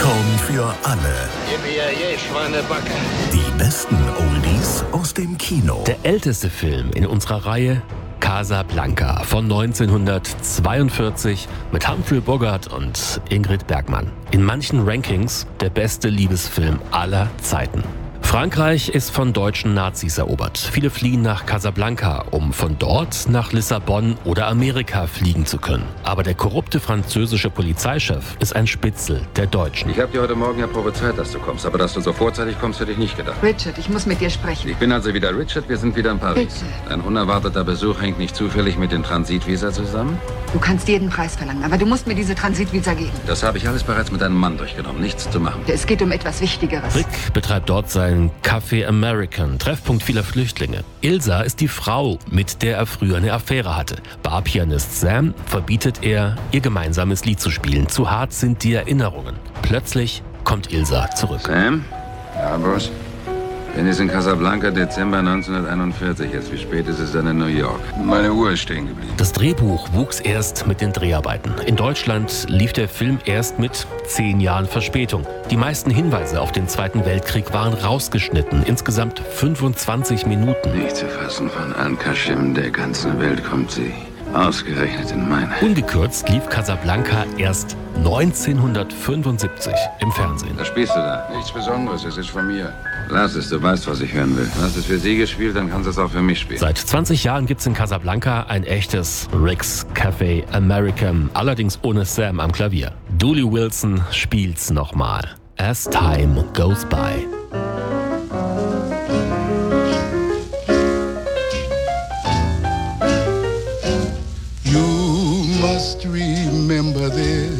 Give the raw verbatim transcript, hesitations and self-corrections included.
Popcorn für alle. Schweinebacke. Die besten Oldies aus dem Kino. Der älteste Film in unserer Reihe, Casablanca von neunzehnhundertzweiundvierzig mit Humphrey Bogart und Ingrid Bergman. In manchen Rankings der beste Liebesfilm aller Zeiten. Frankreich ist von deutschen Nazis erobert. Viele fliehen nach Casablanca, um von dort nach Lissabon oder Amerika fliegen zu können. Aber der korrupte französische Polizeichef ist ein Spitzel der Deutschen. Ich habe dir heute Morgen ja prophezeit, dass du kommst, aber dass du so vorzeitig kommst, hätte ich nicht gedacht. Richard, ich muss mit dir sprechen. Ich bin also wieder Richard, wir sind wieder in Paris. Bitte. Ein unerwarteter Besuch hängt nicht zufällig mit dem Transitvisa zusammen? Du kannst jeden Preis verlangen, aber du musst mir diese Transitvisa geben. Das habe ich alles bereits mit einem Mann durchgenommen, nichts zu machen. Es geht um etwas Wichtigeres. Rick betreibt dort sein Café American, Treffpunkt vieler Flüchtlinge. Ilsa ist die Frau, mit der er früher eine Affäre hatte. Barpianist Sam verbietet er, ihr gemeinsames Lied zu spielen. Zu hart sind die Erinnerungen. Plötzlich kommt Ilsa zurück. Sam? Ja, Boss? Bin jetzt in Casablanca, Dezember neunzehnhunderteinundvierzig. Jetzt, wie spät ist es dann in New York? Meine Uhr ist stehen geblieben. Das Drehbuch wuchs erst mit den Dreharbeiten. In Deutschland lief der Film erst mit zehn Jahren Verspätung. Die meisten Hinweise auf den Zweiten Weltkrieg waren rausgeschnitten. Insgesamt fünfundzwanzig Minuten. Nicht zu fassen, von Al-Kashim der ganzen Welt kommt sie. Ausgerechnet in meine. Ungekürzt lief Casablanca erst neunzehnhundertfünfundsiebzig im Fernsehen. Was spielst du da? Nichts Besonderes, es ist von mir. Lass es, du weißt, was ich hören will. Du hast es für sie gespielt, dann kannst du es auch für mich spielen. Seit zwanzig Jahren gibt's in Casablanca ein echtes Rick's Café American, allerdings ohne Sam am Klavier. Dooley Wilson spielt's nochmal. As Time Goes By. You must remember this.